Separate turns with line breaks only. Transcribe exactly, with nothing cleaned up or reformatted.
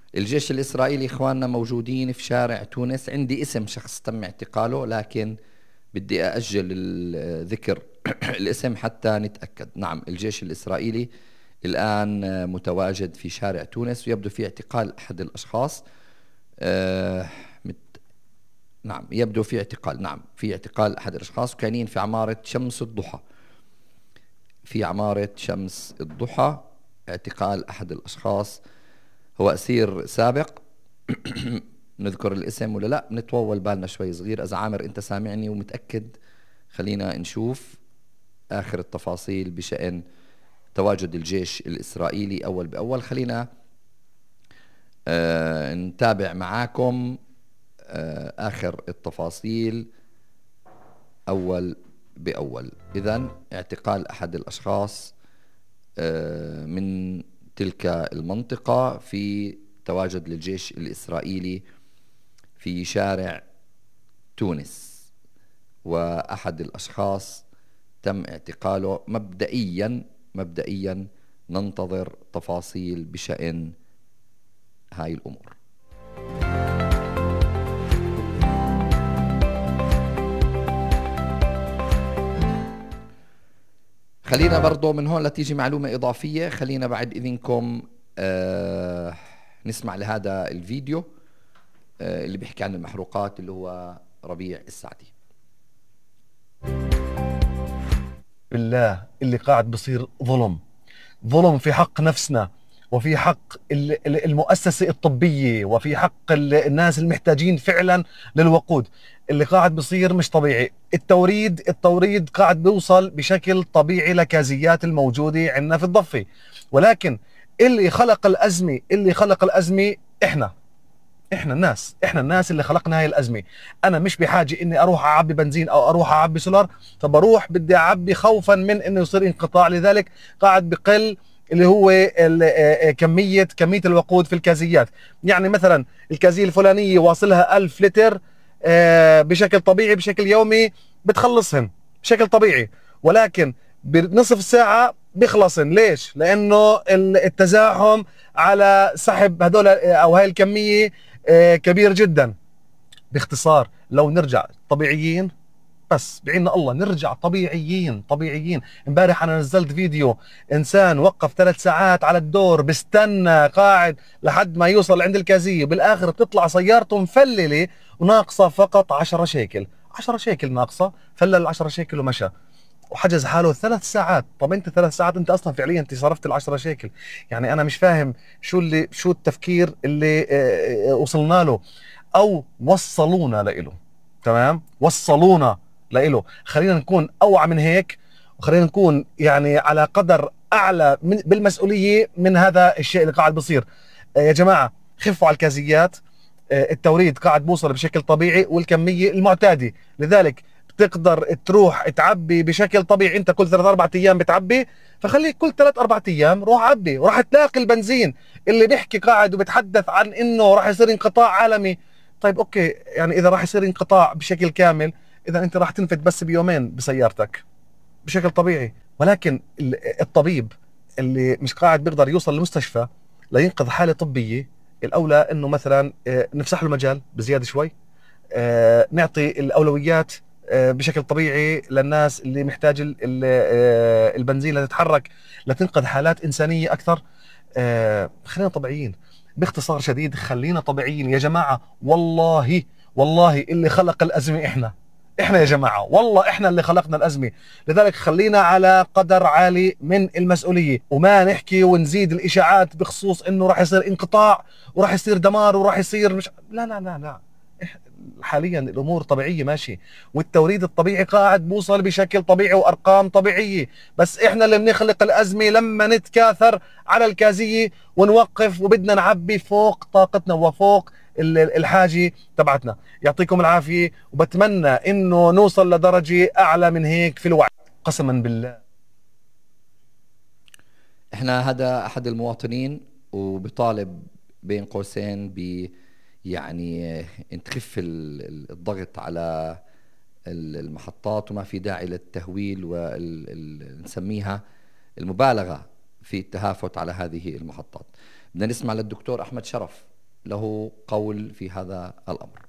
الجيش الإسرائيلي إخواننا موجودين في شارع تونس. عندي اسم شخص تم اعتقاله، لكن بدي أأجل ذكر الاسم حتى نتأكد. نعم، الجيش الإسرائيلي الآن متواجد في شارع تونس، ويبدو في اعتقال أحد الأشخاص. آه مت... نعم، يبدو في اعتقال، نعم في اعتقال أحد الأشخاص، وكانين في عمارة شمس الضحى. في عمارة شمس الضحى اعتقال أحد الأشخاص، هو أسير سابق. نذكر الاسم ولا لا؟ نتطول بالنا شوي صغير. إذا عامر أنت سامعني ومتأكد، خلينا نشوف آخر التفاصيل بشأن تواجد الجيش الإسرائيلي أول بأول. خلينا آه نتابع معاكم آه آخر التفاصيل أول بأول. إذن اعتقال أحد الأشخاص آه من تلك المنطقة في تواجد للجيش الإسرائيلي في شارع تونس، وأحد الأشخاص تم اعتقاله مبدئيا. مبدئيا ننتظر تفاصيل بشأن هاي الأمور. خلينا برضو من هون لتيجي معلومة إضافية. خلينا بعد إذنكم آه نسمع لهذا الفيديو آه اللي بيحكي عن المحروقات، اللي هو ربيع السعدي.
بالله اللي قاعد بصير ظلم، ظلم في حق نفسنا، وفي حق المؤسسة الطبية، وفي حق الناس المحتاجين فعلا للوقود. اللي قاعد بصير مش طبيعي. التوريد التوريد قاعد بيوصل بشكل طبيعي لكازيات الموجودة عندنا في الضفة، ولكن اللي خلق الأزمة اللي خلق الأزمة احنا احنا الناس احنا الناس اللي خلقنا هاي الازمه. انا مش بحاجه اني اروح اعبي بنزين او اروح اعبي سولار، فبروح بدي اعبي خوفا من انه يصير انقطاع. لذلك قاعد بقل اللي هو كميه كميه الوقود في الكازيات. يعني مثلا الكازيه الفلانيه واصلها ألف لتر بشكل طبيعي بشكل يومي بتخلصهن بشكل طبيعي، ولكن بنصف ساعه بيخلصن. ليش؟ لانه التزاحم على سحب هذول او هاي الكميه كبير جدا. باختصار لو نرجع طبيعيين بس بعيننا الله، نرجع طبيعيين طبيعيين. امبارح انا نزلت فيديو انسان وقف ثلاث ساعات على الدور بستنى قاعد لحد ما يوصل عند الكازيه، بالاخر بتطلع سيارته مفلله وناقصه فقط عشرة شيكل. عشرة شيكل ناقصه، فلل عشرة شيكل ومشى وحجز حاله ثلاث ساعات. طب انت ثلاث ساعات انت اصلا فعليا انت صرفت العشرة شيكل. يعني انا مش فاهم شو اللي شو التفكير اللي اه اه وصلنا له او وصلونا له. تمام، وصلونا له. خلينا نكون اوعى من هيك، وخلينا نكون يعني على قدر اعلى من بالمسؤوليه من هذا الشيء اللي قاعد بصير. اه يا جماعه خفوا على الكازيات. اه التوريد قاعد بوصل بشكل طبيعي والكميه المعتاده، لذلك تقدر تروح تعبي بشكل طبيعي. انت كل ثلاث اربع ايام بتعبي، فخليك كل ثلاث اربع ايام روح عبي، وراح تلاقي البنزين اللي بيحكي قاعد وبتحدث عن انه راح يصير انقطاع عالمي. طيب اوكي، يعني اذا راح يصير انقطاع بشكل كامل، اذا انت راح تنفد بس بيومين بسيارتك بشكل طبيعي. ولكن الطبيب اللي مش قاعد بيقدر يوصل للمستشفى لينقذ حاله طبيه، الاولى انه مثلا نفسح له مجال بزياده شوي، نعطي الاولويات بشكل طبيعي للناس اللي محتاج البنزين لتتحرك لتنقذ حالات إنسانية أكثر. خلينا طبيعيين. باختصار شديد خلينا طبيعيين يا جماعة. والله والله اللي خلق الأزمة إحنا إحنا يا جماعة، والله إحنا اللي خلقنا الأزمة. لذلك خلينا على قدر عالي من المسؤولية، وما نحكي ونزيد الإشاعات بخصوص إنه راح يصير انقطاع وراح يصير دمار وراح يصير مش... لا لا لا لا حاليا الامور طبيعيه ماشي، والتوريد الطبيعي قاعد بوصل بشكل طبيعي وارقام طبيعيه. بس احنا اللي بنخلق الازمه لما نتكاثر على الكازيه ونوقف وبدنا نعبي فوق طاقتنا وفوق الحاجه تبعتنا. يعطيكم العافيه، وبتمنى انه نوصل لدرجه اعلى من هيك في الوعي قسما بالله.
احنا هذا احد المواطنين وبطالب بين قوسين ب يعني تخف الضغط على المحطات، وما في داعي للتهويل ونسميها المبالغة في التهافت على هذه المحطات. بدنا نسمع للدكتور أحمد شرف له قول في هذا الأمر.